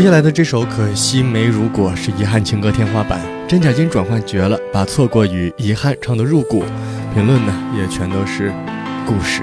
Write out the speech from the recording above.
下来的这首《可惜没如果》是遗憾情歌天花板，真假金转换绝了，把错过与遗憾唱得入骨，评论呢也全都是故事。